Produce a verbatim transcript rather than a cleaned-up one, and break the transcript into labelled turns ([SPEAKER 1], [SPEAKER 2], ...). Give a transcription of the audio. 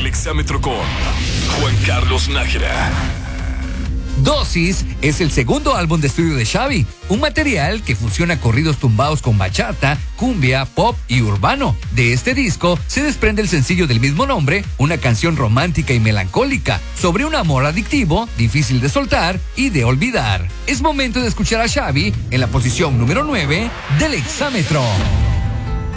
[SPEAKER 1] el exámetro con Juan Carlos Nájera.
[SPEAKER 2] Dosis es el segundo álbum de estudio de Xavi, un material que fusiona corridos tumbados con bachata, cumbia, pop y urbano. De este disco se desprende el sencillo del mismo nombre, una canción romántica y melancólica sobre un amor adictivo, difícil de soltar y de olvidar. Es momento de escuchar a Xavi en la posición número nueve del exámetro.